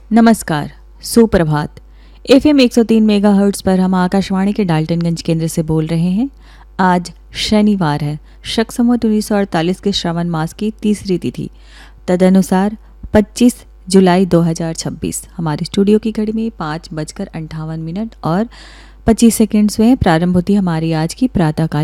नमस्कार, सुप्रभात। FM 103 megahertz पर हम आकाशवाणी के डाल्टनगंज केंद्र से बोल रहे हैं। आज शनिवार है, शक संवत 1948 के श्रावण मास की तीसरी तिथि, तदनुसार 25 जुलाई 2026। हमारे स्टूडियो की घड़ी में 5:58 और 25 सेकंड्स में प्रारंभ होती है हमारी आज की प्रातःकाल